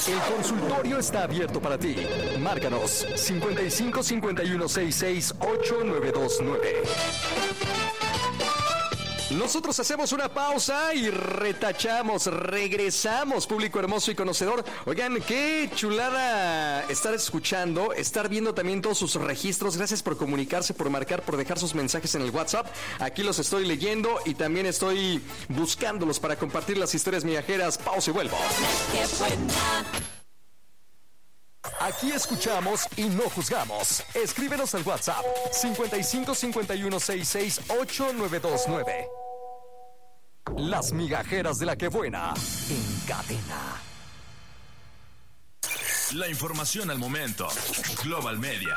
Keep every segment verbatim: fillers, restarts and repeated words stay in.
El consultorio está abierto para ti. Márcanos cincuenta y cinco cincuenta y uno sesenta y seis ocho nueve dos nueve. Nosotros hacemos una pausa y retachamos, regresamos, público hermoso y conocedor. Oigan, qué chulada estar escuchando, estar viendo también todos sus registros. Gracias por comunicarse, por marcar, por dejar sus mensajes en el WhatsApp. Aquí los estoy leyendo y también estoy buscándolos para compartir las historias migajeras. Pausa y vuelvo. ¡Qué buena! Aquí escuchamos y no juzgamos. Escríbenos al WhatsApp cincuenta y cinco cincuenta y uno sesenta y seis ocho nueve dos nueve. Las migajeras de la que buena en cadena. La información al momento. Global Media.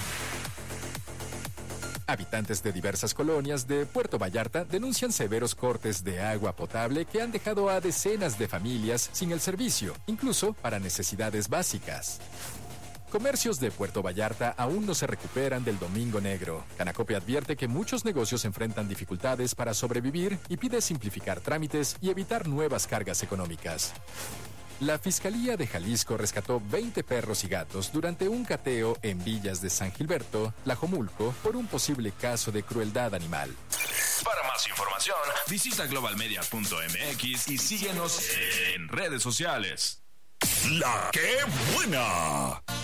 Habitantes de diversas colonias de Puerto Vallarta denuncian severos cortes de agua potable que han dejado a decenas de familias sin el servicio, incluso para necesidades básicas. Comercios de Puerto Vallarta aún no se recuperan del Domingo Negro. Canacope advierte que muchos negocios enfrentan dificultades para sobrevivir y pide simplificar trámites y evitar nuevas cargas económicas. La Fiscalía de Jalisco rescató veinte perros y gatos durante un cateo en Villas de San Gilberto, Tlajomulco, por un posible caso de crueldad animal. Para más información, visita global media punto m x y síguenos en redes sociales. La que buena.